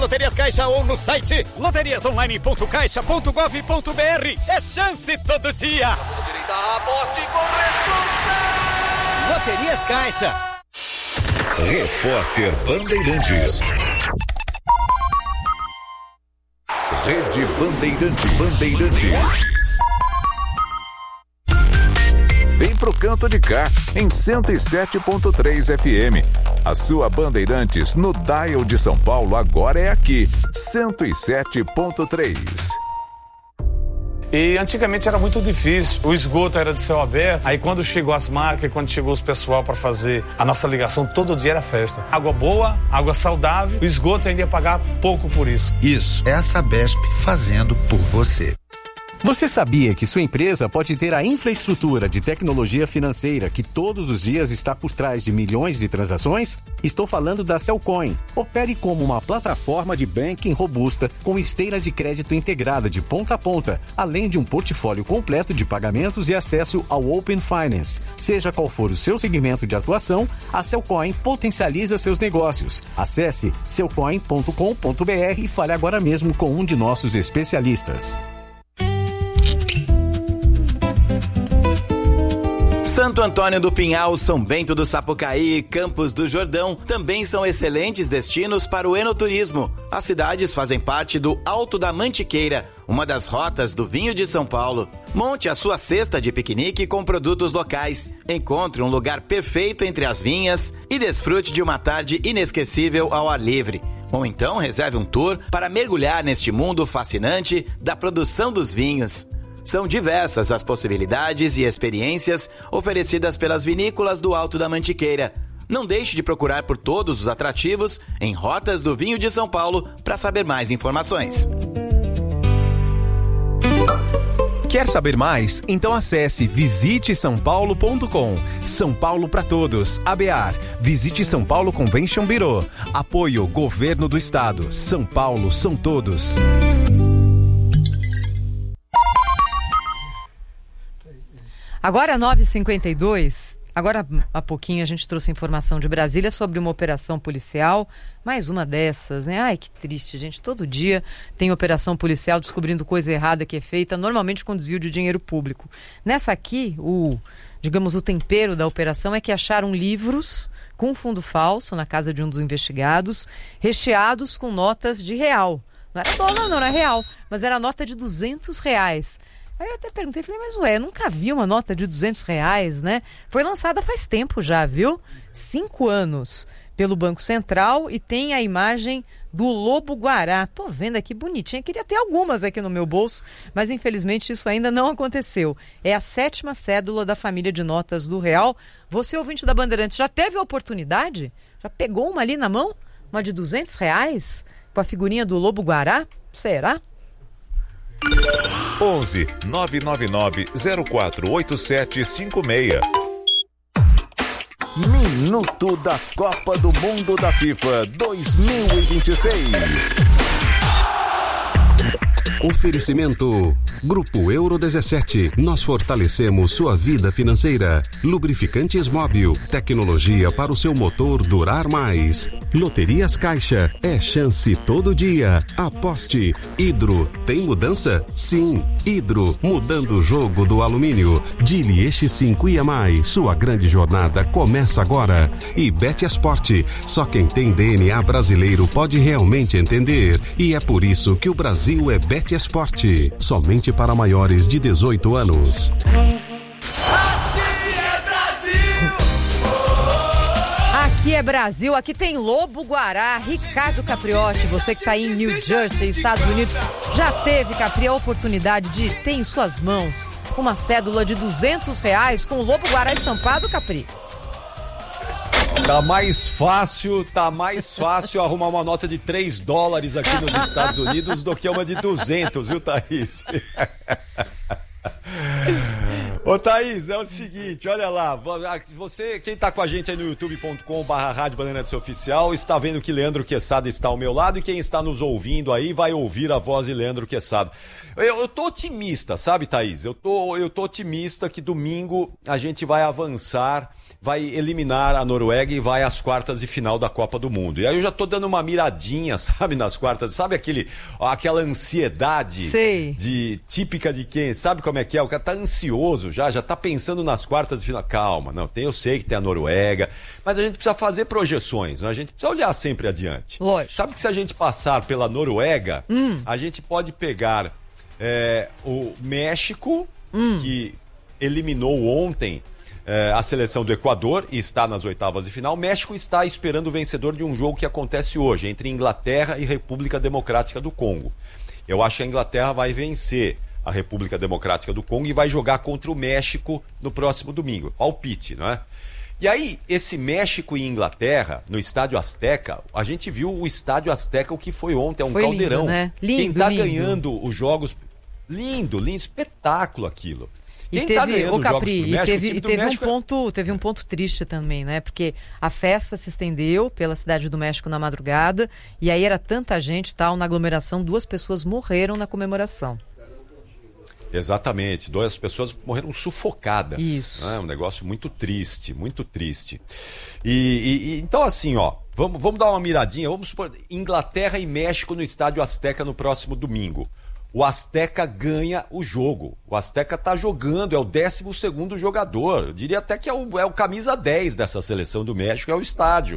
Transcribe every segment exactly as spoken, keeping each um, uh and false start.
Loterias Caixa ou no site loterias online ponto caixa ponto gov ponto br. É chance todo dia. Aposte com responsabilidade. Loterias Caixa. Repórter Bandeirantes. Rede Bandeirantes. Bandeirantes. Vem pro canto de cá, em cento e sete ponto três F M. A sua Bandeirantes no dial de São Paulo agora é aqui, cento e sete ponto três. E antigamente era muito difícil, o esgoto era de céu aberto, aí quando chegou as máquinas, quando chegou os pessoal para fazer a nossa ligação, todo dia era festa. Água boa, água saudável, o esgoto ainda ia pagar pouco por isso. Isso, é a Sabesp fazendo por você. Você sabia que sua empresa pode ter a infraestrutura de tecnologia financeira que todos os dias está por trás de milhões de transações? Estou falando da Cellcoin. Opere como uma plataforma de banking robusta com esteira de crédito integrada de ponta a ponta, além de um portfólio completo de pagamentos e acesso ao Open Finance. Seja qual for o seu segmento de atuação, a Cellcoin potencializa seus negócios. Acesse cellcoin ponto com ponto br e fale agora mesmo com um de nossos especialistas. Santo Antônio do Pinhal, São Bento do Sapucaí e Campos do Jordão também são excelentes destinos para o enoturismo. As cidades fazem parte do Alto da Mantiqueira, uma das rotas do vinho de São Paulo. Monte a sua cesta de piquenique com produtos locais. Encontre um lugar perfeito entre as vinhas e desfrute de uma tarde inesquecível ao ar livre. Ou então reserve um tour para mergulhar neste mundo fascinante da produção dos vinhos. São diversas as possibilidades e experiências oferecidas pelas vinícolas do Alto da Mantiqueira. Não deixe de procurar por todos os atrativos em Rotas do Vinho de São Paulo para saber mais informações. Quer saber mais? Então acesse visite são paulo ponto com. São Paulo para todos. A B A R. Visite São Paulo Convention Bureau. Apoio Governo do Estado. São Paulo são todos. Agora nove e cinquenta e dois, agora há pouquinho a gente trouxe informação de Brasília sobre uma operação policial, mais uma dessas, né? Ai, que triste, gente, todo dia tem operação policial descobrindo coisa errada que é feita, normalmente com desvio de dinheiro público. Nessa aqui, o, digamos, o tempero da operação é que acharam livros com fundo falso na casa de um dos investigados, recheados com notas de real. Não era dólar, não era real, mas era nota de duzentos reais. Aí eu até perguntei, falei, mas ué, eu nunca vi uma nota de duzentos reais, né? Foi lançada faz tempo já, viu? Cinco anos pelo Banco Central e tem a imagem do Lobo-Guará. Tô vendo aqui bonitinha, queria ter algumas aqui no meu bolso, mas infelizmente isso ainda não aconteceu. É a sétima cédula da família de notas do real. Você, ouvinte da Bandeirantes, já teve a oportunidade? Já pegou uma ali na mão? Uma de duzentos reais? Com a figurinha do Lobo-Guará? Será? onze nove nove nove zero quatro oito sete cinco seis. Minuto da Copa do Mundo da FIFA dois mil e vinte e seis. Oferecimento Grupo Euro dezessete. Nós fortalecemos sua vida financeira. Lubrificantes Móbil. Tecnologia para o seu motor durar mais. Loterias Caixa. É chance todo dia. Aposte. Hidro. Tem mudança? Sim. Hidro. Mudando o jogo do alumínio. Dili X cinco I A mais. Sua grande jornada começa agora. E Betesporte. Só quem tem D N A brasileiro pode realmente entender. E é por isso que o Brasil é Betesporte. Somente para maiores de dezoito anos. Aqui é Brasil, aqui tem Lobo-Guará, Ricardo Capriotti, você que está aí em New Jersey, Estados Unidos, já teve, Capri, a oportunidade de ter em suas mãos uma cédula de duzentos reais com o Lobo-Guará estampado, Capri? Tá mais fácil, tá mais fácil arrumar uma nota de três dólares aqui nos Estados Unidos do que uma de duzentos, viu, Thaís? Ô, Ô, Thaís, é o seguinte, olha lá, você, quem tá com a gente aí no youtube ponto com barra rádio Bandeirantes Oficial, está vendo que Leandro Quezada está ao meu lado, e quem está nos ouvindo aí vai ouvir a voz de Leandro Quezada. Eu, eu tô otimista, sabe, Thaís? Eu tô, eu tô otimista que domingo a gente vai avançar, vai eliminar a Noruega e vai às quartas de final da Copa do Mundo. E aí eu já tô dando uma miradinha, sabe, nas quartas, sabe aquele, aquela ansiedade Sei. de típica de quem, sabe como é que é? O cara tá ansioso já, já tá pensando nas quartas de final. Calma, não, tem, eu sei que tem a Noruega, mas a gente precisa fazer projeções, né? A gente precisa olhar sempre adiante. Lógico. Sabe que se a gente passar pela Noruega, hum. a gente pode pegar é, o México, hum. que eliminou ontem É, a seleção do Equador e está nas oitavas de final. O México está esperando o vencedor de um jogo que acontece hoje, entre Inglaterra e República Democrática do Congo. Eu acho que a Inglaterra vai vencer a República Democrática do Congo e vai jogar contra o México no próximo domingo. Palpite, não é? E aí, esse México e Inglaterra, no Estádio Azteca, a gente viu o Estádio Azteca, o que foi ontem, é um foi caldeirão. Lindo, né? Lindo, Quem está lindo. ganhando os jogos... Lindo, lindo, espetáculo aquilo. E Quem teve, tá ganhando ô os jogos Capri, pro e México, teve, o time e do teve um México é- ponto, teve um ponto triste também, né? Porque a festa se estendeu pela cidade do México na madrugada e aí era tanta gente, tal, na aglomeração, duas pessoas morreram na comemoração. Exatamente, duas pessoas morreram sufocadas. Isso. Né? Um negócio muito triste, muito triste. E, e- e- então assim, ó, vamos, vamos dar uma miradinha, vamos supor, Inglaterra e México no Estádio Azteca no próximo domingo. O Azteca ganha o jogo. O Azteca tá jogando, é o décimo segundo jogador. Eu diria até que é o, é o camisa dez dessa seleção do México, é o estádio.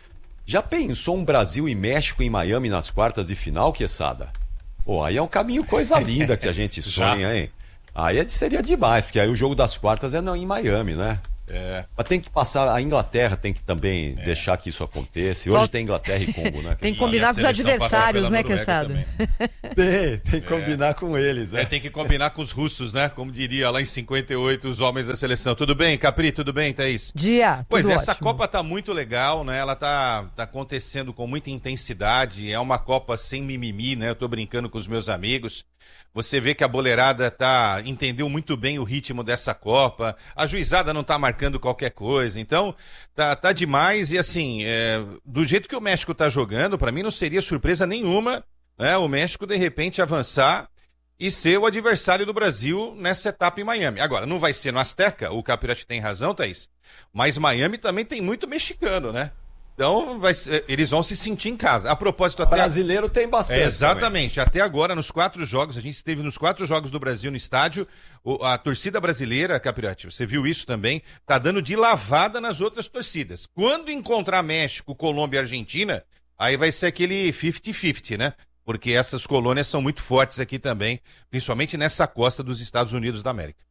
Já pensou um Brasil e México em Miami nas quartas de final, Quezada? Pô, aí é um caminho coisa linda que a gente sonha, hein? Aí é- seria demais, porque aí o jogo das quartas é não em Miami, né? É. Mas tem que passar, a Inglaterra tem que também deixar que isso aconteça. E hoje Falta- tem Inglaterra e Congo, né? Tem que Sim, combinar e a com os seleção adversários, passar né, pela Noruega Quezada? também. Tem, tem que combinar com eles, né? É, tem que combinar com os russos, né? Como diria lá em cinquenta e oito os homens da seleção. Tudo bem, Capri? Tudo bem, Thaís? Dia, Pois tudo essa ótimo. Copa tá muito legal, né? Ela tá, tá acontecendo com muita intensidade. É uma Copa sem mimimi, né? Eu tô brincando com os meus amigos. Você vê que a boleirada tá, entendeu muito bem o ritmo dessa Copa. A juizada não tá marcando qualquer coisa. Então, tá, tá demais. E assim, é, do jeito que o México tá jogando, pra mim não seria surpresa nenhuma, né? O México, de repente, avançar e ser o adversário do Brasil nessa etapa em Miami. Agora, não vai ser no Azteca, o Capirati tem razão, Thaís, mas Miami também tem muito mexicano, né? Então, vai ser- eles vão se sentir em casa. A propósito, até... Brasileiro tem bastante. É, exatamente. Até agora, nos quatro jogos, a gente esteve nos quatro jogos do Brasil no estádio, o- a torcida brasileira, Capirati, você viu isso também, tá dando de lavada nas outras torcidas. Quando encontrar México, Colômbia e Argentina, aí vai ser aquele cinquenta cinquenta, né? Porque essas colônias são muito fortes aqui também, principalmente nessa costa dos Estados Unidos da América.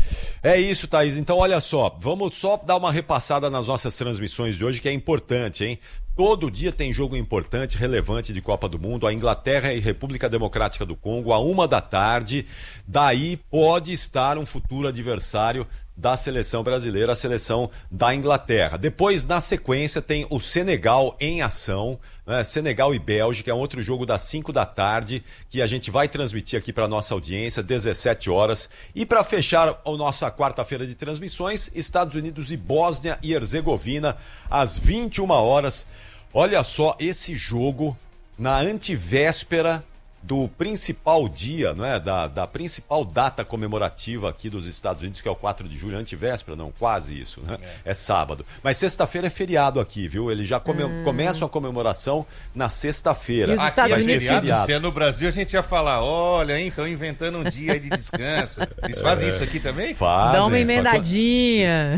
É isso, Thaís. Então, olha só, vamos só dar uma repassada nas nossas transmissões de hoje, que é importante, hein? Todo dia tem jogo importante, relevante de Copa do Mundo. A Inglaterra e República Democrática do Congo, a uma da tarde. Daí pode estar um futuro adversário da seleção brasileira, a seleção da Inglaterra. Depois, na sequência, tem o Senegal em ação, né? Senegal e Bélgica, é um outro jogo das cinco da tarde, que a gente vai transmitir aqui para nossa audiência, dezessete horas. E para fechar a nossa quarta-feira de transmissões, Estados Unidos e Bósnia e Herzegovina, às vinte e uma horas. Olha só esse jogo na antivéspera do principal dia, não é? Da, da principal data comemorativa aqui dos Estados Unidos, que é o quatro de julho, antivéspera, não, quase isso, né? É, é sábado. Mas sexta-feira é feriado aqui, viu? Eles já come... hum. começam a comemoração na sexta-feira. E os Aqui Estados é Unidos- feriado, se é no Brasil, a gente ia falar, olha, hein, estão inventando um dia aí de descanso. Eles fazem isso aqui também? Fazem, Dá uma emendadinha.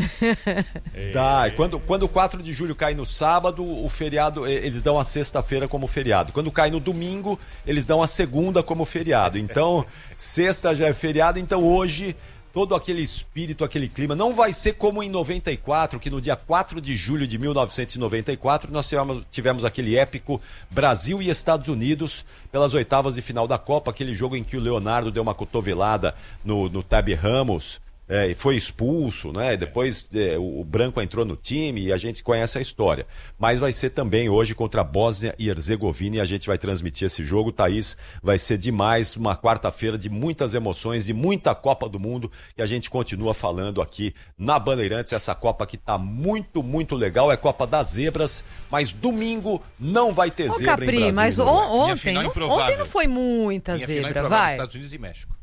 Dá, e quando, quando o quatro de julho cai no sábado, o feriado, eh, eles dão a sexta-feira como feriado. Quando cai no domingo, eles dão a segunda como feriado. Então, sexta já é feriado, então hoje todo aquele espírito, aquele clima, não vai ser como em noventa e quatro, que no dia quatro de julho de mil novecentos e noventa e quatro nós tivemos, tivemos aquele épico Brasil e Estados Unidos pelas oitavas de final da Copa, aquele jogo em que o Leonardo deu uma cotovelada no, no Tabe Ramos. É, foi expulso, né? Depois é, o Branco entrou no time e a gente conhece a história. Mas vai ser também hoje contra a Bósnia e Herzegovina e a gente vai transmitir esse jogo. Thaís, vai ser demais, uma quarta-feira de muitas emoções, de muita Copa do Mundo, e a gente continua falando aqui na Bandeirantes, essa Copa que tá muito, muito legal, é Copa das Zebras, mas domingo não vai ter Ô, zebra Capri, em Brasília. mas on, ontem, não, ontem não foi muita Minha zebra, final vai. Estados Unidos e México.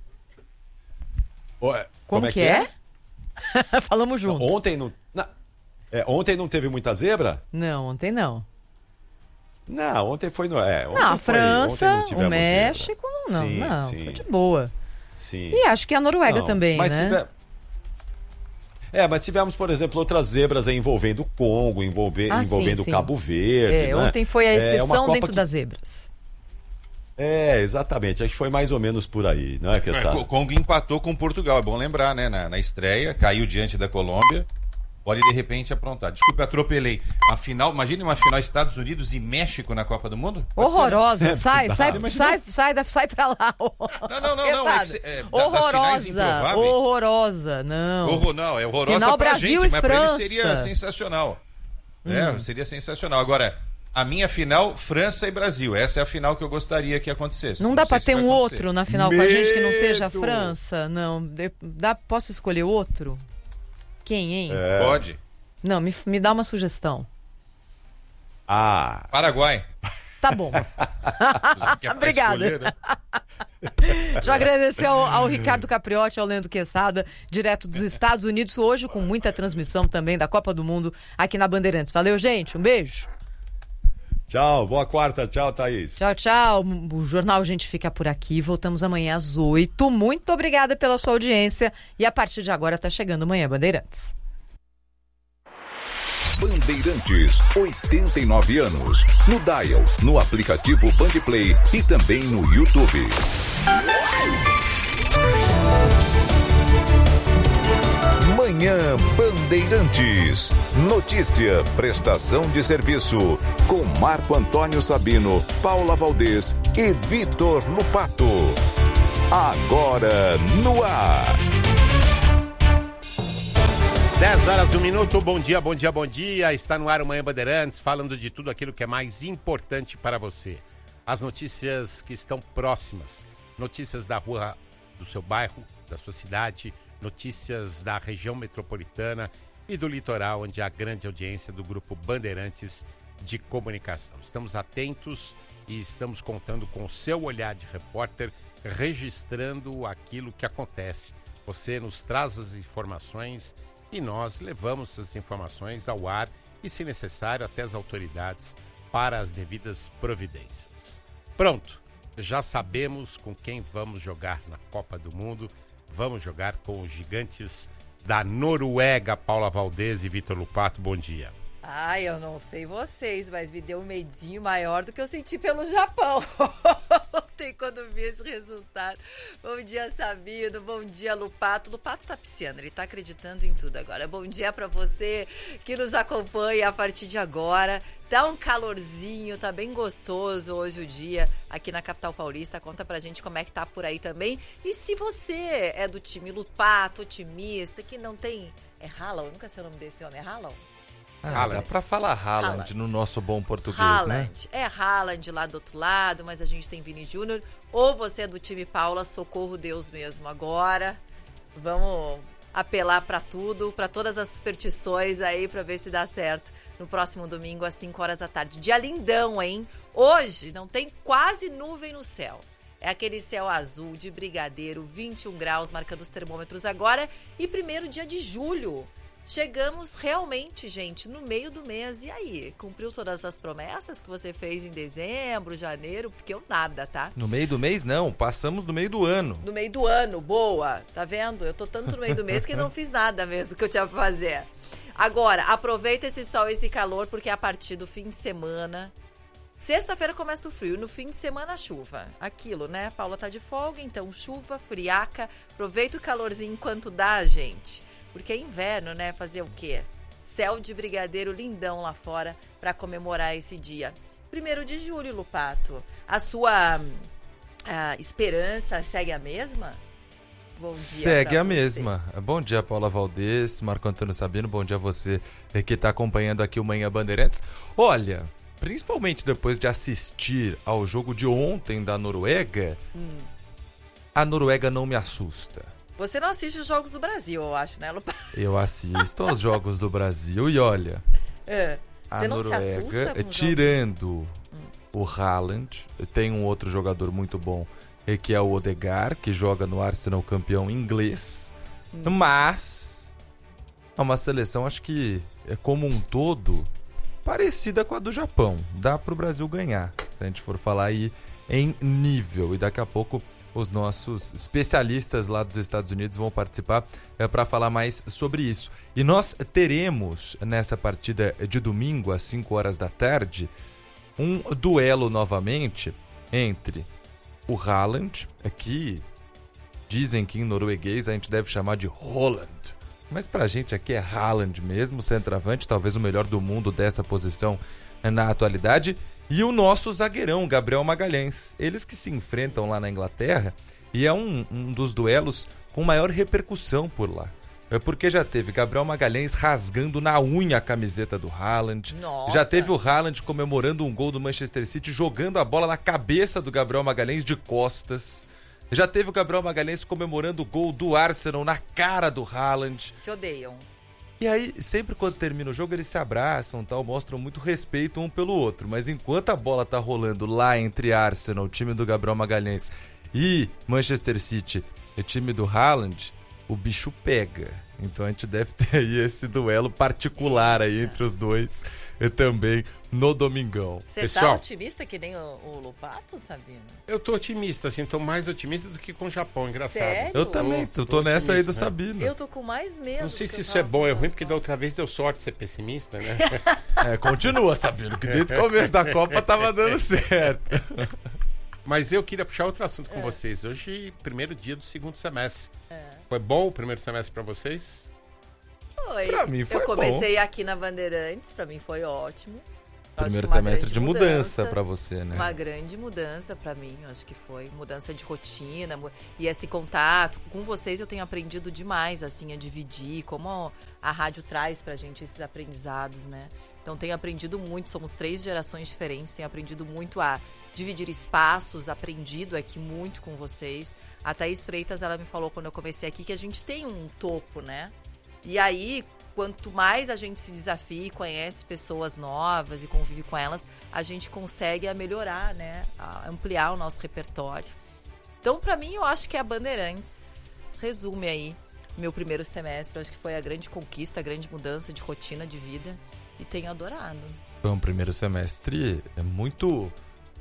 Ué, Como, como é que que é? é? Falamos junto. Ontem não, não, é, ontem não teve muita zebra? Não, ontem não. Não, ontem foi no. É, ontem não, a foi, França, ontem não o tivemos México, zebra. não, Sim, não, sim. foi de boa. Sim. E acho que a Noruega Não, também, mas né? Tiver... É, mas tivemos, por exemplo, outras zebras aí envolvendo o Congo, envolve... Ah, envolvendo sim, o sim. Cabo Verde. É, né? ontem foi a É exceção uma Copa dentro que... das zebras. É, exatamente. Acho que foi mais ou menos por aí, não é, que É, o Congo empatou com Portugal, é bom lembrar, né? Na, na estreia, caiu diante da Colômbia. Pode de repente aprontar. Desculpe, atropelei. A final, imagine uma final Estados Unidos e México na Copa do Mundo? Pode Horrorosa, ser, né? sai, É, sai, tá. sai, sai, da- sai pra lá. Não, não, não, não. É que, cê- é, da- das finais Horrorosa, improváveis. horrorosa, não. Horror, não, é horrorosa Final pra Brasil gente, e mas pra França. eles seria sensacional. É, Hum. seria sensacional. Agora, a minha final, França e Brasil. Essa é a final que eu gostaria que acontecesse. Não dá sei pra se ter vai um acontecer. outro na final com a gente que não seja a Medo! França? Não, de- dá, posso escolher outro? Quem, hein? É. Pode. Não, me, me dá uma sugestão. Ah, Paraguai. Tá bom. Que é pra Obrigada. escolher, né? Já agradecer ao, ao Ricardo Capriotti, ao Leandro Quesada, direto dos Estados Unidos, hoje com muita transmissão também da Copa do Mundo aqui na Bandeirantes. Valeu, gente. Um beijo. tchau, boa quarta, tchau, Thaís. Tchau, tchau. O Jornal a gente fica por aqui. Voltamos amanhã às oito. Muito obrigada pela sua audiência. E a partir de agora tá chegando Manhã Bandeirantes. Bandeirantes, oitenta e nove anos. No Dial, no aplicativo Bandplay e também no YouTube. Manhã Bandeirantes. Notícia, prestação de serviço. Com Marco Antônio Sabino, Paula Valdez e Vitor Lupato. Agora no ar. dez horas, um minuto, bom dia, bom dia, bom dia. Está no ar o Manhã Bandeirantes, falando de tudo aquilo que é mais importante para você. As notícias que estão próximas, notícias da rua do seu bairro, da sua cidade, notícias da região metropolitana e do litoral, onde há grande audiência do Grupo Bandeirantes de Comunicação. Estamos atentos e estamos contando com o seu olhar de repórter, registrando aquilo que acontece. Você nos traz as informações e nós levamos essas informações ao ar e, se necessário, até as autoridades para as devidas providências. Pronto, já sabemos com quem vamos jogar na Copa do Mundo. Vamos jogar com os gigantes da Noruega. Paula Valdez e Vitor Lupato, bom dia. Ai, eu não sei vocês, mas me deu um medinho maior do que eu senti pelo Japão. Ontem, quando vi esse resultado. Bom dia, Sabino. Bom dia, Lupato. Lupato tá pisciando, ele tá acreditando em tudo agora. Bom dia pra você que nos acompanha a partir de agora. Tá um calorzinho, tá bem gostoso hoje o dia aqui na capital paulista. Conta pra gente como é que tá por aí também. E se você é do time Lupato, otimista, que não tem... É Haaland? Eu nunca sei o nome desse homem. É Haaland? Ah, dá pra falar Haaland, Haaland. no nosso bom português, Haaland. né? É Haaland lá do outro lado, mas a gente tem Vini Júnior. Ou você é do time Paula, socorro Deus mesmo. Agora, vamos apelar pra tudo, pra todas as superstições aí, pra ver se dá certo no próximo domingo às cinco horas da tarde. Dia lindão, hein? Hoje não tem quase nuvem no céu. É aquele céu azul de brigadeiro, vinte e um graus, marcando os termômetros agora. E primeiro dia de julho. Chegamos realmente, gente, no meio do mês. E aí? Cumpriu todas as promessas que você fez em dezembro, janeiro? Porque eu nada, tá? No meio do mês, não. Passamos no meio do ano. No meio do ano, boa. Tá vendo? Eu tô tanto no meio do mês que não fiz nada mesmo que eu tinha pra fazer. Agora, aproveita esse sol e esse calor, porque a partir do fim de semana... Sexta-feira começa o frio, no fim de semana a chuva. Aquilo, né? Paula tá de folga, então chuva, friaca. Aproveita o calorzinho enquanto dá, gente. Porque é inverno, né? Fazer o quê? Céu de brigadeiro lindão lá fora para comemorar esse dia. Primeiro de julho, Lupato. A sua a esperança segue a mesma? Bom dia. Segue a você. mesma. Bom dia, Paula Valdez, Marco Antônio Sabino. Bom dia a você que está acompanhando aqui o Manhã Bandeirantes. Olha, principalmente depois de assistir ao jogo de ontem da Noruega, hum. a Noruega não me assusta. Você não assiste os Jogos do Brasil, eu acho, né, Lupa? Eu assisto aos Jogos do Brasil e olha, é. a Noruega, tirando hum. o Haaland, tem um outro jogador muito bom, que é o Odegaard, que joga no Arsenal, campeão inglês, hum. mas é uma seleção, acho que é como um todo, parecida com a do Japão. Dá para o Brasil ganhar, se a gente for falar aí em nível. E daqui a pouco os nossos especialistas lá dos Estados Unidos vão participar é, para falar mais sobre isso. E nós teremos nessa partida de domingo, às cinco horas da tarde, um duelo novamente entre o Haaland, que dizem que em norueguês a gente deve chamar de Holland, mas pra gente aqui é Haaland mesmo, centroavante, talvez o melhor do mundo dessa posição na atualidade, e o nosso zagueirão, Gabriel Magalhães. Eles que se enfrentam lá na Inglaterra, e é um, um dos duelos com maior repercussão por lá. É porque já teve Gabriel Magalhães rasgando na unha a camiseta do Haaland. Nossa. Já teve o Haaland comemorando um gol do Manchester City, jogando a bola na cabeça do Gabriel Magalhães de costas. Já teve o Gabriel Magalhães comemorando o gol do Arsenal na cara do Haaland. Se odeiam. E aí, sempre quando termina o jogo, eles se abraçam, tal, mostram muito respeito um pelo outro. Mas enquanto a bola tá rolando lá entre Arsenal, o time do Gabriel Magalhães, e Manchester City, o time do Haaland, o bicho pega. Então a gente deve ter aí esse duelo particular aí entre os dois e também no domingão. Você tá otimista que nem o, o Lupato, Sabino? Eu tô otimista, assim, tô mais otimista do que com o Japão, engraçado. Sério? Eu também, tô, tô, tô nessa aí do Sabino. Eu tô com mais medo. Não sei se isso é bom ou é ruim, porque da outra vez deu sorte ser pessimista, né? É, continua, Sabino, que desde o começo da Copa tava dando certo. Mas eu queria puxar outro assunto com é. vocês. Hoje, primeiro dia do segundo semestre. É. Foi bom o primeiro semestre pra vocês? Foi. Pra mim foi Eu comecei bom. aqui na Bandeirantes, pra mim foi ótimo. Primeiro semestre de mudança, mudança pra você, né? Uma grande mudança pra mim, acho que foi. Mudança de rotina. E esse contato com vocês eu tenho aprendido demais, assim, a dividir. Como a rádio traz pra gente esses aprendizados, né? Então tenho aprendido muito, somos três gerações diferentes, tenho aprendido muito a dividir espaços, aprendido aqui muito com vocês. A Thaís Freitas, ela me falou quando eu comecei aqui que a gente tem um topo, né? E aí, quanto mais a gente se desafia e conhece pessoas novas e convive com elas, a gente consegue melhorar, né? A ampliar o nosso repertório. Então, pra mim, eu acho que a Bandeirantes resume aí meu primeiro semestre. Eu acho que foi a grande conquista, a grande mudança de rotina de vida. E tenho adorado. Foi um primeiro semestre muito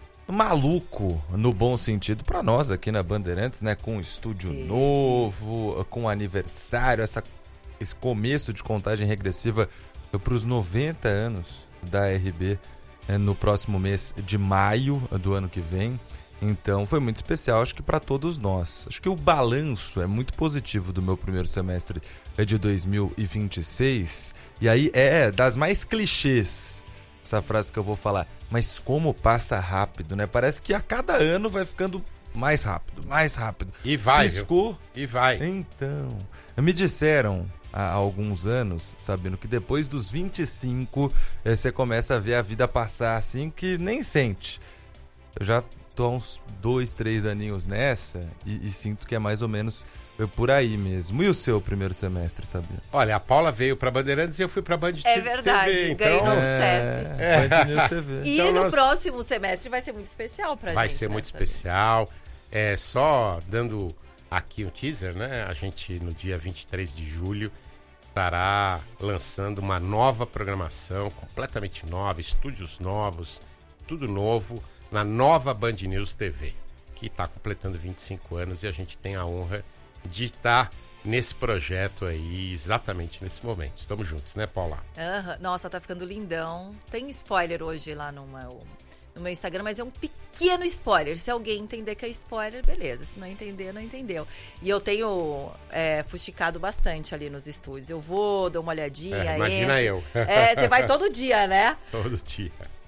maluco, no bom sentido, pra nós aqui na Bandeirantes, né? Com estúdio e... novo, com aniversário, essa, esse começo de contagem regressiva pros noventa anos da R B né, no próximo mês de maio do ano que vem. Então foi muito especial, acho que para todos nós. Acho que o balanço é muito positivo do meu primeiro semestre de dois mil e vinte e seis. E aí é das mais clichês essa frase que eu vou falar. Mas como passa rápido, né? Parece que a cada ano vai ficando mais rápido, mais rápido. E vai, Piscou. Viu? E vai. Então, me disseram há alguns anos, sabendo que depois dos vinte e cinco eh, você começa a ver a vida passar assim que nem sente. Eu já tô há uns dois, três aninhos nessa e, e sinto que é mais ou menos por aí mesmo. E o seu primeiro semestre, sabia? Olha, a Paula veio pra Bandeirantes e eu fui pra Band T V. É verdade, T V, ganhou então... um chefe. É, Band News T V. E então no nós... próximo semestre vai ser muito especial pra vai gente. Vai ser né, muito Sabino? especial. É, só dando aqui um teaser, né? A gente, no dia vinte e três de julho, estará lançando uma nova programação, completamente nova, estúdios novos, tudo novo, na nova Band News T V, que está completando vinte e cinco anos e a gente tem a honra de estar nesse projeto aí, exatamente nesse momento. Estamos juntos, né, Paula? Uhum. Nossa, tá ficando lindão. Tem spoiler hoje lá no meu, no meu Instagram, mas é um pequeno spoiler. Se alguém entender que é spoiler, beleza. Se não entender, não entendeu. E eu tenho é, fuxicado bastante ali nos estúdios. Eu vou, dou uma olhadinha. É, imagina entro. eu. É, você vai todo dia, né? Todo dia.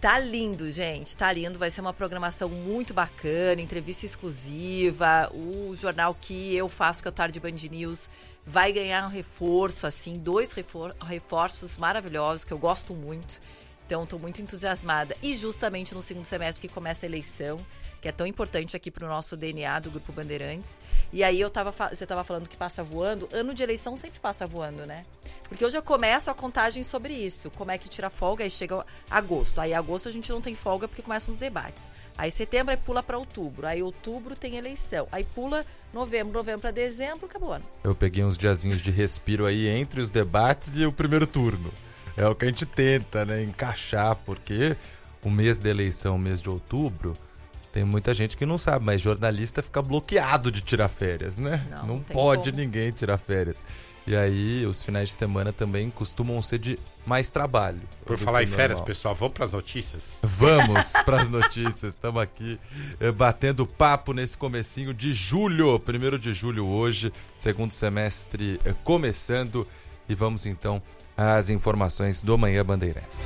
Tá lindo, gente, tá lindo. Vai ser uma programação muito bacana, entrevista exclusiva. O jornal que eu faço, que é o Tarde Band News, vai ganhar um reforço, assim, dois refor- reforços maravilhosos, que eu gosto muito. Então, estou muito entusiasmada. E justamente no segundo semestre que começa a eleição, que é tão importante aqui para o nosso D N A do Grupo Bandeirantes. E aí eu tava, você estava falando que passa voando. Ano de eleição sempre passa voando, né? Porque eu já começo a contagem sobre isso. Como é que tira folga, aí chega agosto. Aí agosto a gente não tem folga porque começam os debates. Aí setembro, aí pula para outubro. Aí outubro tem eleição. Aí pula novembro, novembro para dezembro, acabou o ano. Eu peguei uns diazinhos de respiro aí entre os debates e o primeiro turno. É o que a gente tenta, né, encaixar, porque o mês da eleição, o mês de outubro, tem muita gente que não sabe, mas jornalista fica bloqueado de tirar férias, né? Não, não pode como. Ninguém tirar férias. E aí, os finais de semana também costumam ser de mais trabalho. Por falar em férias, pessoal, vamos para as notícias? Vamos para as notícias. Estamos aqui eh, batendo papo nesse comecinho de julho. Primeiro de julho hoje, segundo semestre eh, começando. E vamos então às informações do Manhã Bandeirantes.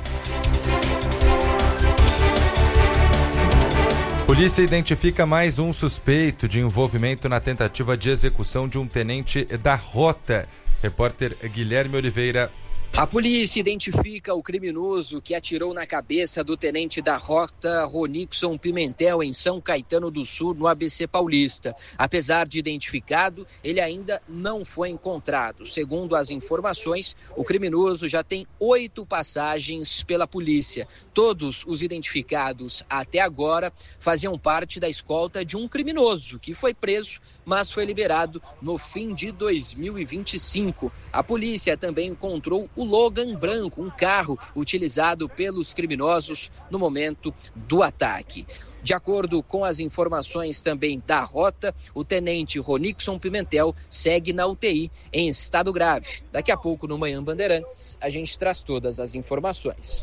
Polícia identifica mais um suspeito de envolvimento na tentativa de execução de um tenente da Rota. Repórter Guilherme Oliveira. A polícia identifica o criminoso que atirou na cabeça do tenente da Rota, Ronixon Pimentel, em São Caetano do Sul, no A B C Paulista. Apesar de identificado, ele ainda não foi encontrado. Segundo as informações, o criminoso já tem oito passagens pela polícia. Todos os identificados até agora faziam parte da escolta de um criminoso que foi preso, mas foi liberado no fim de dois mil e vinte e cinco. A polícia também encontrou o Logan branco, um carro utilizado pelos criminosos no momento do ataque. De acordo com as informações também da Rota, o tenente Ronixon Pimentel segue na U T I em estado grave. Daqui a pouco, no Manhã Bandeirantes, a gente traz todas as informações.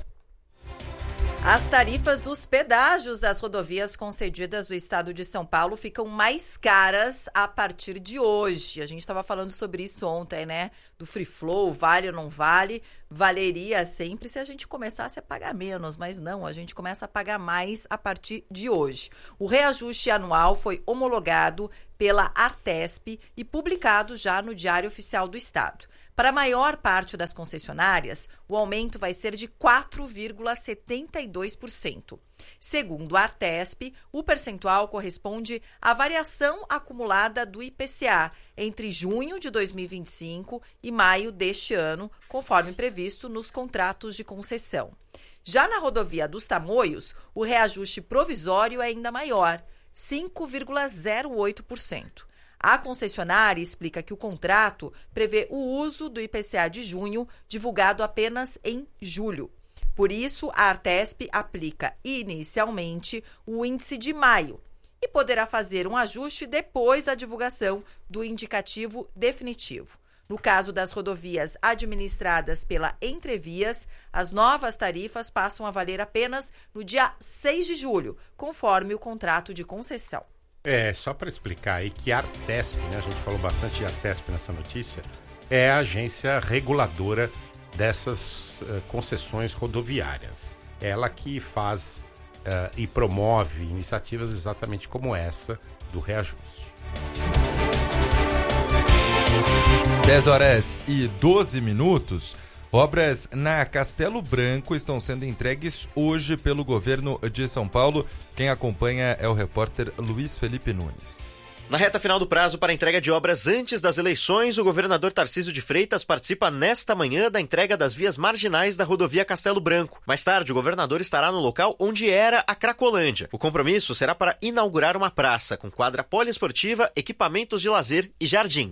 As tarifas dos pedágios das rodovias concedidas do estado de São Paulo ficam mais caras a partir de hoje. A gente estava falando sobre isso ontem, né? Do free flow, vale ou não vale? Valeria sempre se a gente começasse a pagar menos, mas não, a gente começa a pagar mais a partir de hoje. O reajuste anual foi homologado pela Artesp e publicado já no Diário Oficial do Estado. Para a maior parte das concessionárias, o aumento vai ser de quatro vírgula setenta e dois por cento. Segundo a Artesp, o percentual corresponde à variação acumulada do I P C A entre junho de dois mil e vinte e cinco e maio deste ano, conforme previsto nos contratos de concessão. Já na rodovia dos Tamoios, o reajuste provisório é ainda maior, cinco vírgula zero oito por cento. A concessionária explica que o contrato prevê o uso do I P C A de junho, divulgado apenas em julho. Por isso, a Artesp aplica inicialmente o índice de maio e poderá fazer um ajuste depois da divulgação do indicativo definitivo. No caso das rodovias administradas pela Entrevias, as novas tarifas passam a valer apenas no dia seis de julho, conforme o contrato de concessão. É, só para explicar aí que a Artesp, né, a gente falou bastante de Artesp nessa notícia, é a agência reguladora dessas uh, concessões rodoviárias. Ela que faz uh, e promove iniciativas exatamente como essa do reajuste. dez horas e doze minutos. Obras na Castelo Branco estão sendo entregues hoje pelo governo de São Paulo. Quem acompanha é o repórter Luiz Felipe Nunes. Na reta final do prazo para a entrega de obras antes das eleições, o governador Tarcísio de Freitas participa nesta manhã da entrega das vias marginais da rodovia Castelo Branco. Mais tarde, o governador estará no local onde era a Cracolândia. O compromisso será para inaugurar uma praça com quadra poliesportiva, equipamentos de lazer e jardim.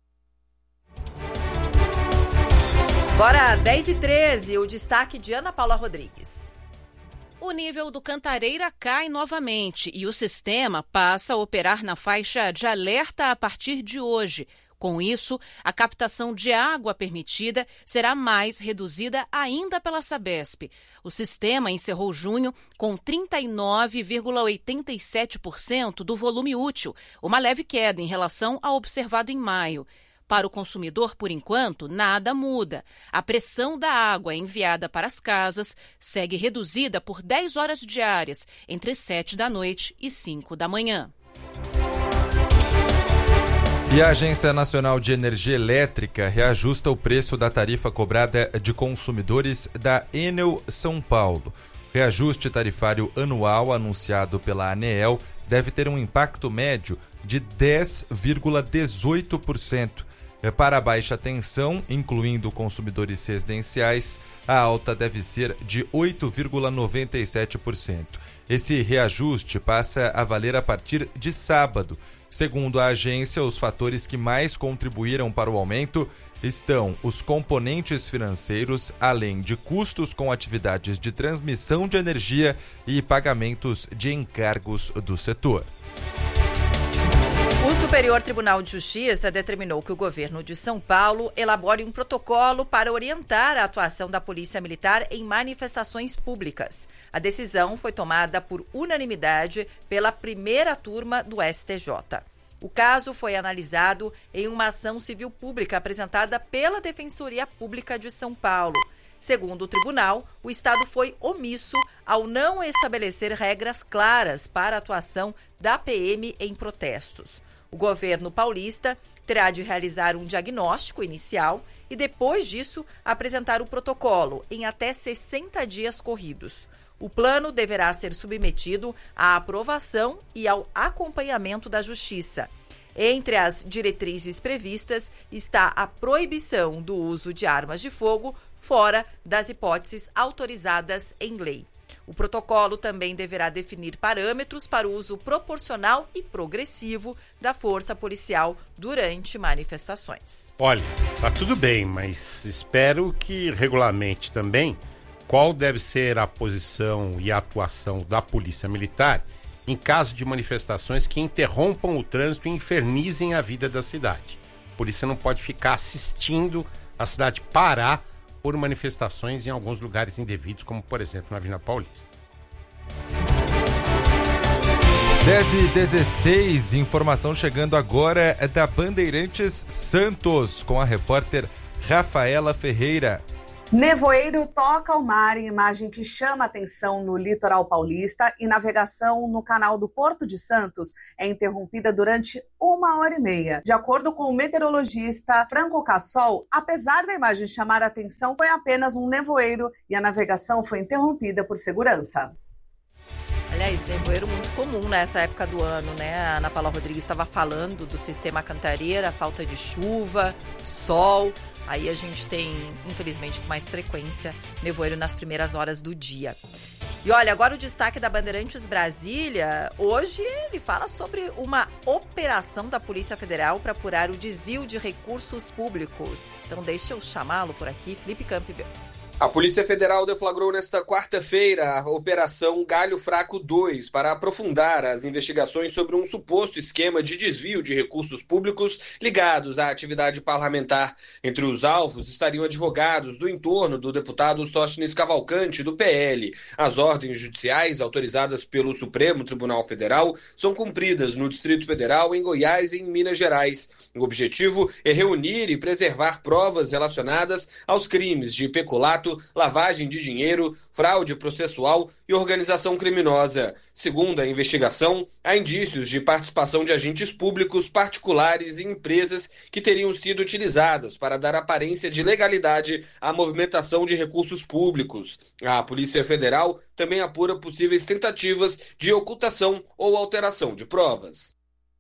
Agora, dez e treze, o destaque de Ana Paula Rodrigues. O nível do Cantareira cai novamente e o sistema passa a operar na faixa de alerta a partir de hoje. Com isso, a captação de água permitida será mais reduzida ainda pela Sabesp. O sistema encerrou junho com trinta e nove vírgula oitenta e sete por cento do volume útil, uma leve queda em relação ao observado em maio. Para o consumidor, por enquanto, nada muda. A pressão da água enviada para as casas segue reduzida por dez horas diárias, entre sete da noite e cinco da manhã. E a Agência Nacional de Energia Elétrica reajusta o preço da tarifa cobrada de consumidores da Enel São Paulo. O reajuste tarifário anual anunciado pela ANEEL deve ter um impacto médio de dez vírgula dezoito por cento. Para a baixa tensão, incluindo consumidores residenciais, a alta deve ser de oito vírgula noventa e sete por cento. Esse reajuste passa a valer a partir de sábado. Segundo a agência, os fatores que mais contribuíram para o aumento estão os componentes financeiros, além de custos com atividades de transmissão de energia e pagamentos de encargos do setor. O Superior Tribunal de Justiça determinou que o governo de São Paulo elabore um protocolo para orientar a atuação da Polícia Militar em manifestações públicas. A decisão foi tomada por unanimidade pela primeira turma do S T J. O caso foi analisado em uma ação civil pública apresentada pela Defensoria Pública de São Paulo. Segundo o tribunal, o Estado foi omisso ao não estabelecer regras claras para a atuação da P M em protestos. O governo paulista terá de realizar um diagnóstico inicial e, depois disso, apresentar o protocolo em até sessenta dias corridos. O plano deverá ser submetido à aprovação e ao acompanhamento da Justiça. Entre as diretrizes previstas está a proibição do uso de armas de fogo fora das hipóteses autorizadas em lei. O protocolo também deverá definir parâmetros para o uso proporcional e progressivo da força policial durante manifestações. Olha, tá tudo bem, mas espero que regulamente também qual deve ser a posição e a atuação da Polícia Militar em caso de manifestações que interrompam o trânsito e infernizem a vida da cidade. A polícia não pode ficar assistindo a cidade parar por manifestações em alguns lugares indevidos, como, por exemplo, na Avenida Paulista. dez e dezesseis, informação chegando agora é da Bandeirantes Santos, com a repórter Rafaela Ferreira. Nevoeiro toca o mar em imagem que chama atenção no litoral paulista e navegação no canal do Porto de Santos é interrompida durante uma hora e meia. De acordo com o meteorologista Franco Cassol, apesar da imagem chamar a atenção, foi apenas um nevoeiro e a navegação foi interrompida por segurança. Aliás, nevoeiro muito comum nessa época do ano, né? A Ana Paula Rodrigues estava falando do sistema Cantareira, falta de chuva, sol. Aí a gente tem, infelizmente, com mais frequência, nevoeiro nas primeiras horas do dia. E olha, agora o destaque da Bandeirantes Brasília. Hoje ele fala sobre uma operação da Polícia Federal para apurar o desvio de recursos públicos. Então deixa eu chamá-lo por aqui, Felipe Campbell. A Polícia Federal deflagrou nesta quarta-feira a Operação Galho Fraco dois para aprofundar as investigações sobre um suposto esquema de desvio de recursos públicos ligados à atividade parlamentar. Entre os alvos estariam advogados do entorno do deputado Sóstenes Cavalcante, do P L. As ordens judiciais autorizadas pelo Supremo Tribunal Federal são cumpridas no Distrito Federal, em Goiás e em Minas Gerais. O objetivo é reunir e preservar provas relacionadas aos crimes de peculato, lavagem de dinheiro, fraude processual e organização criminosa. Segundo a investigação, há indícios de participação de agentes públicos, particulares e empresas que teriam sido utilizadas para dar aparência de legalidade à movimentação de recursos públicos. A Polícia Federal também apura possíveis tentativas de ocultação ou alteração de provas.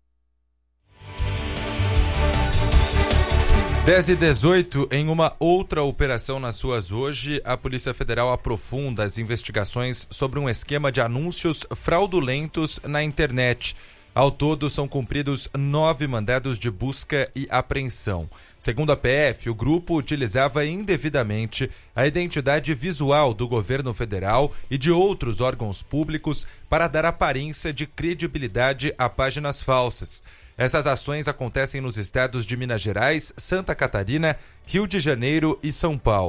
dez e dezoito, em uma outra operação nas ruas hoje, a Polícia Federal aprofunda as investigações sobre um esquema de anúncios fraudulentos na internet. Ao todo, são cumpridos nove mandados de busca e apreensão. Segundo a P F, o grupo utilizava indevidamente a identidade visual do governo federal e de outros órgãos públicos para dar aparência de credibilidade a páginas falsas. Essas ações acontecem nos estados de Minas Gerais, Santa Catarina, Rio de Janeiro e São Paulo.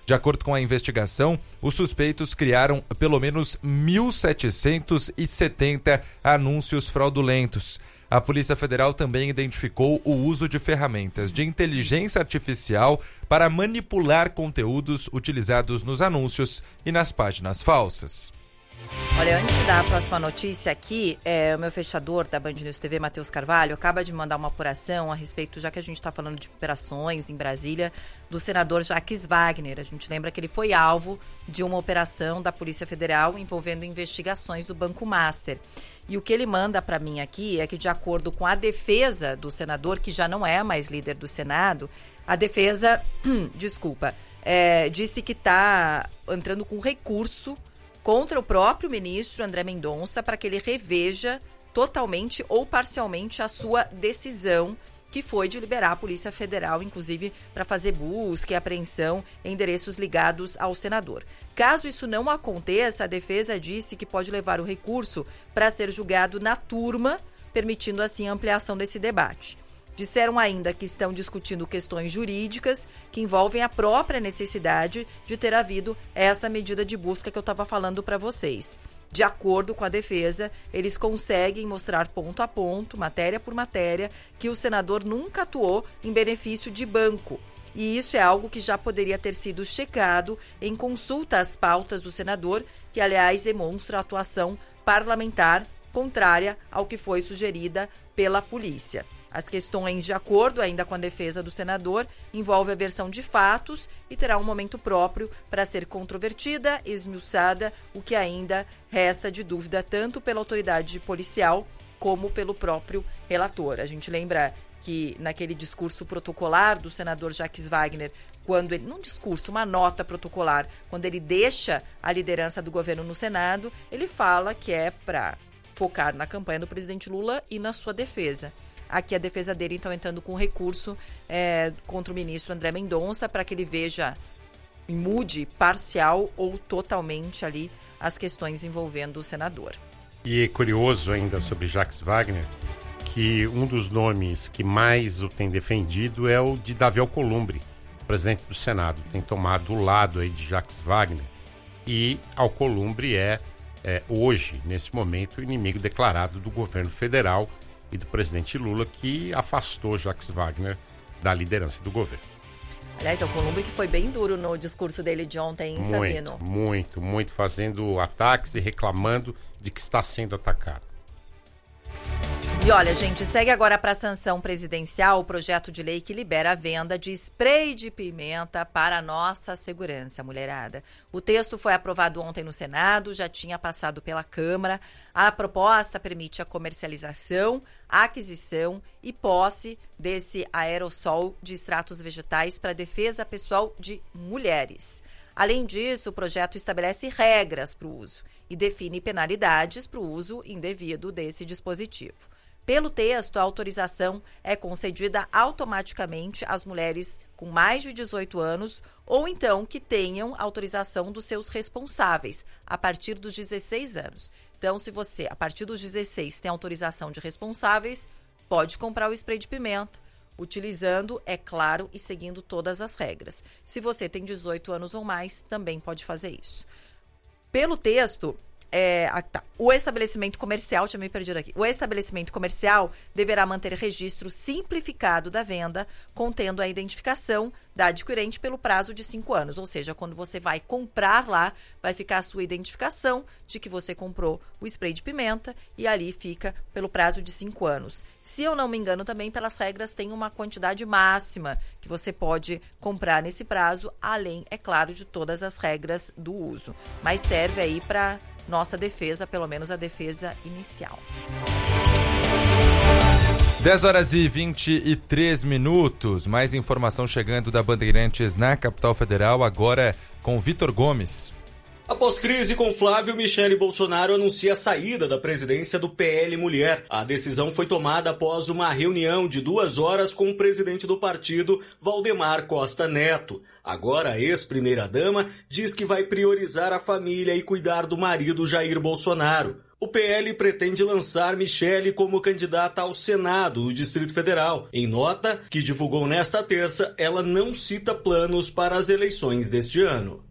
De acordo com a investigação, os suspeitos criaram pelo menos mil setecentos e setenta anúncios fraudulentos. A Polícia Federal também identificou o uso de ferramentas de inteligência artificial para manipular conteúdos utilizados nos anúncios e nas páginas falsas. Olha, antes da próxima notícia aqui, é, o meu fechador da Band News T V, Matheus Carvalho, acaba de mandar uma apuração a respeito, já que a gente está falando de operações em Brasília, do senador Jacques Wagner. A gente lembra que ele foi alvo de uma operação da Polícia Federal envolvendo investigações do Banco Master. E o que ele manda para mim aqui é que, de acordo com a defesa do senador, que já não é mais líder do Senado, a defesa, desculpa, é, disse que está entrando com recurso contra o próprio ministro André Mendonça para que ele reveja totalmente ou parcialmente a sua decisão, que foi de liberar a Polícia Federal, inclusive para fazer busca e apreensão em endereços ligados ao senador. Caso isso não aconteça, a defesa disse que pode levar o recurso para ser julgado na turma, permitindo assim a ampliação desse debate. Disseram ainda que estão discutindo questões jurídicas que envolvem a própria necessidade de ter havido essa medida de busca que eu estava falando para vocês. De acordo com a defesa, eles conseguem mostrar ponto a ponto, matéria por matéria, que o senador nunca atuou em benefício de banco. E isso é algo que já poderia ter sido checado em consulta às pautas do senador, que, aliás, demonstra a atuação parlamentar contrária ao que foi sugerida pela polícia. As questões, de acordo ainda com a defesa do senador, envolvem a versão de fatos e terá um momento próprio para ser controvertida, esmiuçada, o que ainda resta de dúvida tanto pela autoridade policial como pelo próprio relator. A gente lembra que naquele discurso protocolar do senador Jacques Wagner, quando ele, num discurso, uma nota protocolar, quando ele deixa a liderança do governo no Senado, ele fala que é para focar na campanha do presidente Lula e na sua defesa. Aqui a defesa dele, então, entrando com recurso é, contra o ministro André Mendonça para que ele veja e mude parcial ou totalmente ali as questões envolvendo o senador. E é curioso ainda sobre Jacques Wagner, que um dos nomes que mais o tem defendido é o de Davi Alcolumbre, presidente do Senado. Tem tomado o lado aí de Jacques Wagner. E Alcolumbre é, é hoje, nesse momento, o inimigo declarado do governo federal e do presidente Lula, que afastou Jacques Wagner da liderança do governo. Aliás, é o Alcolumbre que foi bem duro no discurso dele de ontem, hein, Sabino? Muito, muito, muito, fazendo ataques e reclamando de que está sendo atacado. E olha, gente, segue agora para a sanção presidencial o projeto de lei que libera a venda de spray de pimenta para a nossa segurança, mulherada. O texto foi aprovado ontem no Senado, já tinha passado pela Câmara. A proposta permite a comercialização, a aquisição e posse desse aerossol de extratos vegetais para defesa pessoal de mulheres. Além disso, o projeto estabelece regras para o uso e define penalidades para o uso indevido desse dispositivo. Pelo texto, a autorização é concedida automaticamente às mulheres com mais de dezoito anos ou então que tenham autorização dos seus responsáveis a partir dos dezesseis anos. Então, se você, a partir dos dezesseis, tem autorização de responsáveis, pode comprar o spray de pimenta, utilizando, é claro, e seguindo todas as regras. Se você tem dezoito anos ou mais, também pode fazer isso. Pelo texto, é, ah, tá. o estabelecimento comercial, tinha me perdido aqui, o estabelecimento comercial deverá manter registro simplificado da venda, contendo a identificação da adquirente pelo prazo de cinco anos. Ou seja, quando você vai comprar lá, vai ficar a sua identificação de que você comprou o spray de pimenta e ali fica pelo prazo de cinco anos. Se eu não me engano, também pelas regras tem uma quantidade máxima que você pode comprar nesse prazo, além, é claro, de todas as regras do uso. Mas serve aí para nossa defesa, pelo menos a defesa inicial. dez horas e vinte e três minutos. Mais informação chegando da Bandeirantes na capital federal, agora com Vitor Gomes. Após crise com Flávio, Michele Bolsonaro anuncia a saída da presidência do P L Mulher. A decisão foi tomada após uma reunião de duas horas com o presidente do partido, Valdemar Costa Neto. Agora, a ex-primeira-dama diz que vai priorizar a família e cuidar do marido Jair Bolsonaro. O P L pretende lançar Michele como candidata ao Senado do Distrito Federal. Em nota que divulgou nesta terça, ela não cita planos para as eleições deste ano.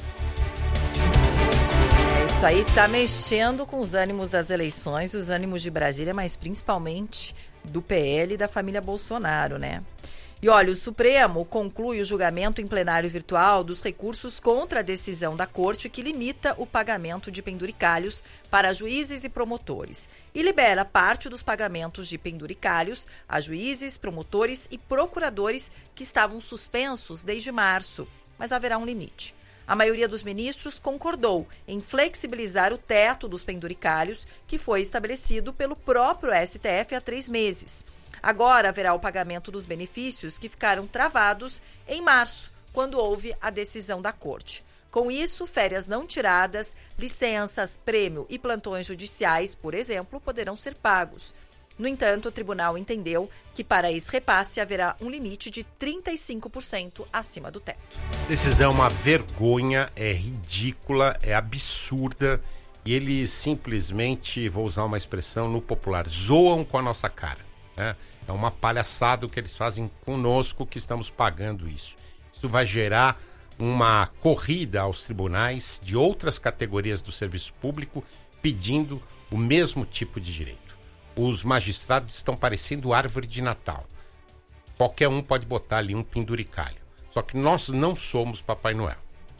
Isso aí tá mexendo com os ânimos das eleições, os ânimos de Brasília, mas principalmente do P L e da família Bolsonaro, né? E olha, o Supremo conclui o julgamento em plenário virtual dos recursos contra a decisão da Corte que limita o pagamento de penduricalhos para juízes e promotores e libera parte dos pagamentos de penduricalhos a juízes, promotores e procuradores que estavam suspensos desde março, mas haverá um limite. A maioria dos ministros concordou em flexibilizar o teto dos penduricalhos que foi estabelecido pelo próprio S T F há três meses. Agora haverá o pagamento dos benefícios que ficaram travados em março, quando houve a decisão da Corte. Com isso, férias não tiradas, licenças, prêmio e plantões judiciais, por exemplo, poderão ser pagos. No entanto, o tribunal entendeu que para esse repasse haverá um limite de trinta e cinco por cento acima do teto. Decisão é uma vergonha, é ridícula, é absurda e eles simplesmente, vou usar uma expressão no popular, zoam com a nossa cara, né? É uma palhaçada o que eles fazem conosco que estamos pagando isso. Isso vai gerar uma corrida aos tribunais de outras categorias do serviço público pedindo o mesmo tipo de direito. Os magistrados estão parecendo árvore de Natal. Qualquer um pode botar ali um penduricalho. Só que nós não somos Papai Noel.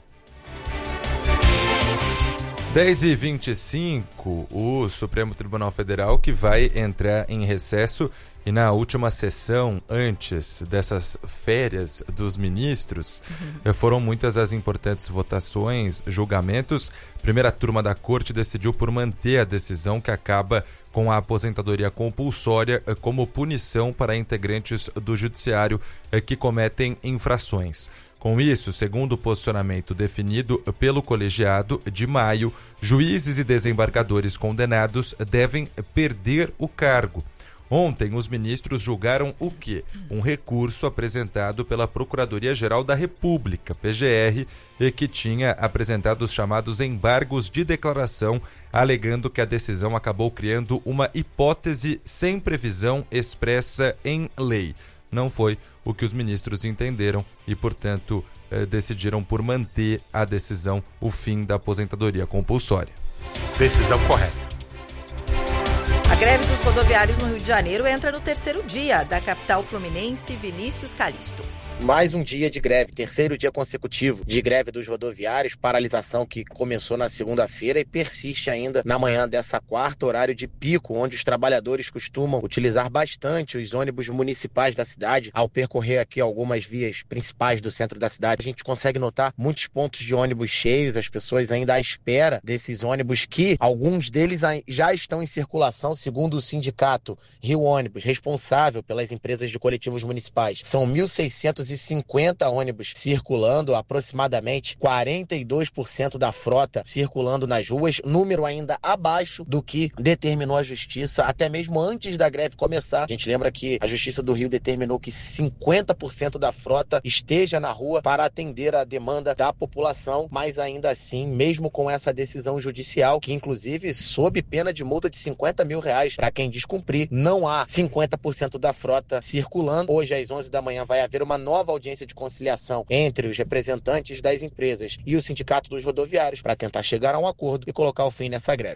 dez e vinte e cinco, o Supremo Tribunal Federal que vai entrar em recesso e na última sessão, antes dessas férias dos ministros, uhum. foram muitas as importantes votações, julgamentos. A primeira turma da Corte decidiu por manter a decisão que acaba com a aposentadoria compulsória como punição para integrantes do judiciário que cometem infrações. Com isso, segundo o posicionamento definido pelo colegiado de maio, juízes e desembargadores condenados devem perder o cargo. Ontem, os ministros julgaram o quê? Um recurso apresentado pela Procuradoria-Geral da República, P G R, e que tinha apresentado os chamados embargos de declaração, alegando que a decisão acabou criando uma hipótese sem previsão expressa em lei. Não foi o que os ministros entenderam e, portanto, eh, decidiram por manter a decisão, o fim da aposentadoria compulsória. Decisão correta. A greve dos rodoviários no Rio de Janeiro entra no terceiro dia da capital fluminense Vinícius Calixto. Mais um dia de greve, terceiro dia consecutivo de greve dos rodoviários, paralisação que começou na segunda-feira e persiste ainda na manhã dessa quarta, horário de pico, onde os trabalhadores costumam utilizar bastante os ônibus municipais da cidade. Ao percorrer aqui algumas vias principais do centro da cidade, a gente consegue notar muitos pontos de ônibus cheios, as pessoas ainda à espera desses ônibus que alguns deles já estão em circulação, segundo o sindicato Rio Ônibus, responsável pelas empresas de coletivos municipais. São mil seiscentos e cinquenta ônibus circulando, aproximadamente quarenta e dois por cento da frota circulando nas ruas, número ainda abaixo do que determinou a Justiça, até mesmo antes da greve começar. A gente lembra que a Justiça do Rio determinou que cinquenta por cento da frota esteja na rua para atender a demanda da população, mas ainda assim, mesmo com essa decisão judicial, que inclusive sob pena de multa de cinquenta mil reais para quem descumprir, não há cinquenta por cento da frota circulando. Hoje às onze da manhã vai haver uma nova audiência de conciliação entre os representantes das empresas e o Sindicato dos Rodoviários para tentar chegar a um acordo e colocar o fim nessa greve.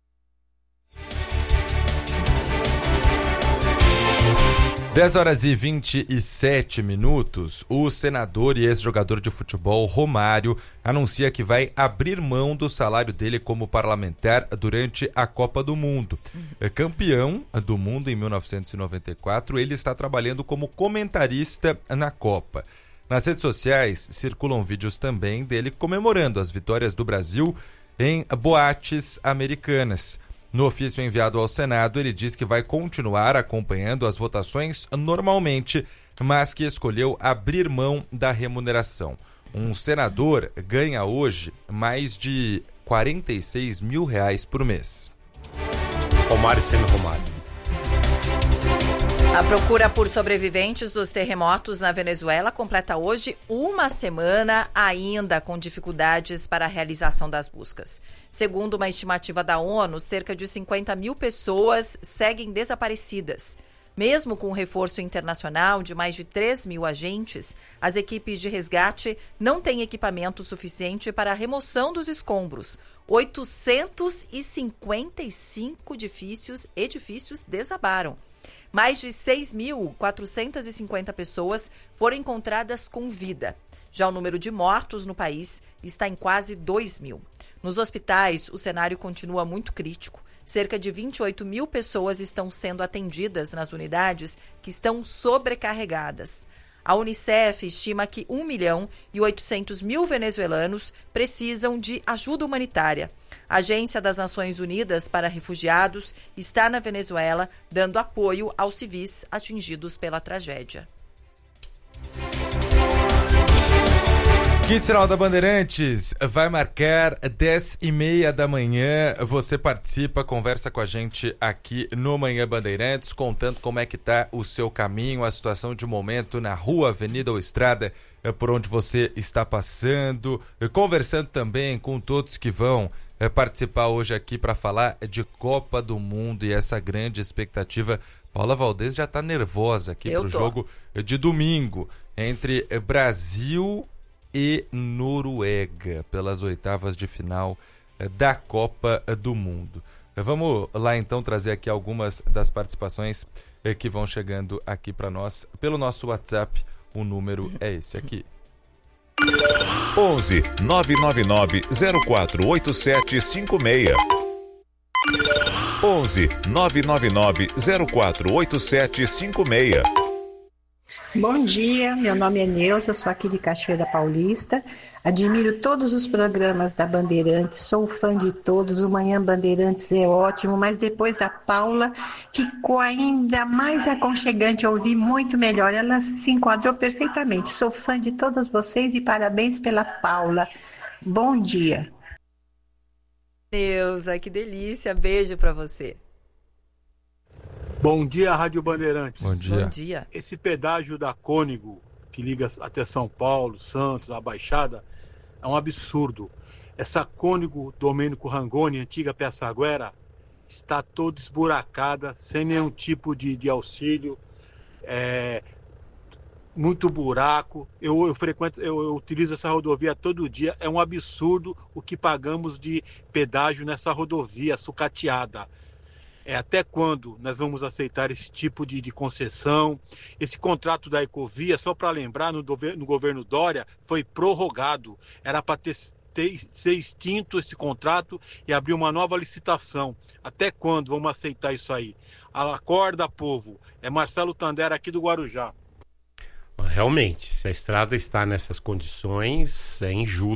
dez horas e vinte e sete minutos, o senador e ex-jogador de futebol Romário anuncia que vai abrir mão do salário dele como parlamentar durante a Copa do Mundo. É campeão do mundo em mil novecentos e noventa e quatro, ele está trabalhando como comentarista na Copa. Nas redes sociais circulam vídeos também dele comemorando as vitórias do Brasil em boates americanas. No ofício enviado ao Senado, ele diz que vai continuar acompanhando as votações normalmente, mas que escolheu abrir mão da remuneração. Um senador ganha hoje mais de quarenta e seis mil reais por mês. Romário sendo Romário. A procura por sobreviventes dos terremotos na Venezuela completa hoje uma semana, ainda com dificuldades para a realização das buscas. Segundo uma estimativa da ONU, cerca de cinquenta mil pessoas seguem desaparecidas. Mesmo com o reforço internacional de mais de três mil agentes, as equipes de resgate não têm equipamento suficiente para a remoção dos escombros. oitocentos e cinquenta e cinco edifícios, edifícios desabaram. Mais de seis mil quatrocentas e cinquenta pessoas foram encontradas com vida. Já o número de mortos no país está em quase dois mil. Nos hospitais, o cenário continua muito crítico. Cerca de vinte e oito mil pessoas estão sendo atendidas nas unidades que estão sobrecarregadas. A Unicef estima que um milhão e oitocentos mil venezuelanos precisam de ajuda humanitária. A Agência das Nações Unidas para Refugiados está na Venezuela, dando apoio aos civis atingidos pela tragédia. Que Sinal da Bandeirantes vai marcar dez e meia da manhã. Você participa, conversa com a gente aqui no Manhã Bandeirantes, contando como é que tá o seu caminho, a situação de momento na rua, avenida ou estrada, por onde você está passando, conversando também com todos que vão participar hoje aqui para falar de Copa do Mundo e essa grande expectativa. Paula Valdez já tá nervosa aqui Eu pro tô. jogo de domingo entre Brasil e Noruega pelas oitavas de final da Copa do Mundo. Vamos lá então trazer aqui algumas das participações que vão chegando aqui para nós pelo nosso WhatsApp. O número é esse aqui. onze nove nove nove zero quatro oito sete cinco seis. onze nove nove nove zero quatro oito sete cinco seis. Bom dia, meu nome é Neuza, sou aqui de Cachoeira Paulista, admiro todos os programas da Bandeirantes, sou fã de todos, o Manhã Bandeirantes é ótimo, mas depois da Paula ficou ainda mais aconchegante, ouvi muito melhor, ela se enquadrou perfeitamente, sou fã de todos vocês e parabéns pela Paula, bom dia. Neuza, que delícia, beijo pra você. Bom dia, Rádio Bandeirantes. Bom dia. Bom dia. Esse pedágio da Cônigo, que liga até São Paulo, Santos, a Baixada, é um absurdo. Essa Cônigo Domênico Rangoni, antiga Piaçaguera, está toda esburacada, sem nenhum tipo de, de auxílio, é, muito buraco. Eu, eu frequento, eu, eu utilizo essa rodovia todo dia, é um absurdo o que pagamos de pedágio nessa rodovia sucateada. É, até quando nós vamos aceitar esse tipo de, de concessão? Esse contrato da Ecovia, só para lembrar, no, no governo Dória, foi prorrogado. Era para ter, ter, ser extinto esse contrato e abrir uma nova licitação. Até quando vamos aceitar isso aí? Acorda, povo. É Marcelo Tandera aqui do Guarujá. Realmente, se a estrada está nessas condições, é injusto.